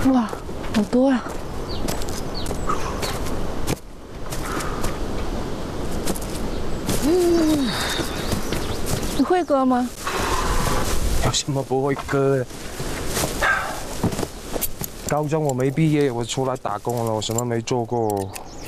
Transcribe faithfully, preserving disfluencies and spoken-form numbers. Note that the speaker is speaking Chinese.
哇，好多呀！嗯，你会割吗？ 有什么不会割的？高中我没毕业，我出来打工了，我什么没做过。